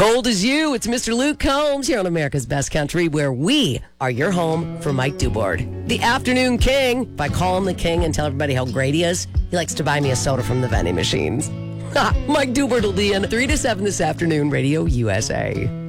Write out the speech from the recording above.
Cold as you, it's Mr. Luke Combs here on America's Best Country, where we are your home for Mike Dubord, the afternoon king. If I call him the king and tell everybody how great he is, he likes to buy me a soda from the vending machines. Mike Dubord will be in 3 to 7 this afternoon, Radio USA.